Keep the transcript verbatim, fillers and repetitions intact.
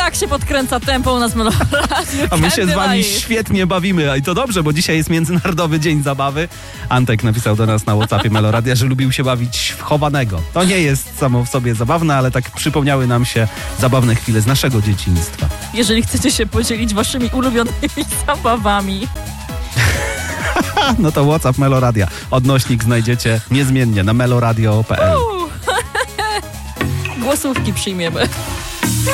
tak się podkręca tempo u nas w Meloradiu. A my się z wami Life. świetnie bawimy. I to dobrze, bo dzisiaj jest Międzynarodowy Dzień Zabawy. Antek napisał do nas na WhatsAppie Meloradia, że lubił się bawić w chowanego. To nie jest samo w sobie zabawne, ale tak przypomniały nam się zabawne chwile z naszego dzieciństwa. Jeżeli chcecie się podzielić waszymi ulubionymi zabawami. No to WhatsApp Meloradia. Odnośnik znajdziecie niezmiennie na meloradio kropka p l. Głosówki przyjmiemy.